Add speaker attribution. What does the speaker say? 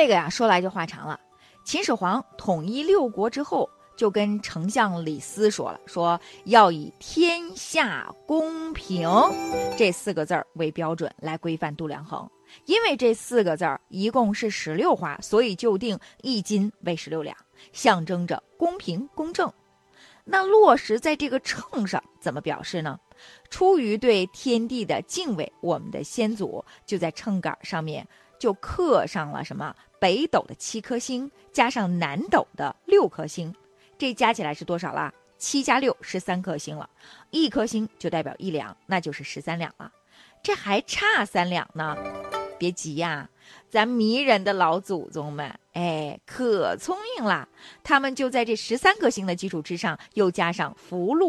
Speaker 1: 这个呀，说来就话长了。秦始皇统一六国之后，就跟丞相李斯说要以天下公平这4个字为标准来规范度量衡。因为这4个字一共是16画，所以就定1斤为16两，象征着公平公正。那落实在这个秤上怎么表示呢？出于对天地的敬畏，我们的先祖就在秤杆上面就刻上了什么北斗的7颗星，加上南斗的6颗星，这加起来是多少啦？7加6 13颗星了，1颗星就代表1两，那就是13两了。这还差3两呢，别急呀，咱迷人的老祖宗们，可聪明啦，他们就在这13颗星的基础之上，又加上福禄